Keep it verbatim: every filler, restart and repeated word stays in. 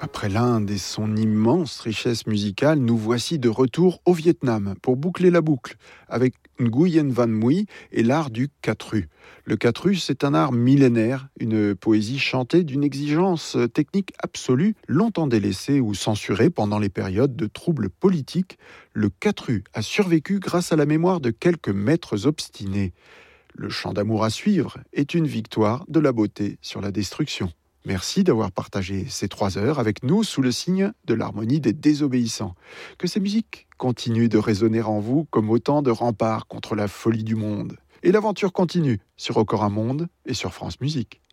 Après l'Inde et son immense richesse musicale, nous voici de retour au Vietnam pour boucler la boucle avec Nguyen Van Mui et l'art du Catru. Le Catru, c'est un art millénaire, une poésie chantée d'une exigence technique absolue, longtemps délaissée ou censurée pendant les périodes de troubles politiques. Le Catru a survécu grâce à la mémoire de quelques maîtres obstinés. Le chant d'amour à suivre est une victoire de la beauté sur la destruction. Merci d'avoir partagé ces trois heures avec nous sous le signe de l'harmonie des désobéissants. Que ces musiques continuent de résonner en vous comme autant de remparts contre la folie du monde. Et l'aventure continue sur Encore un monde et sur France Musique.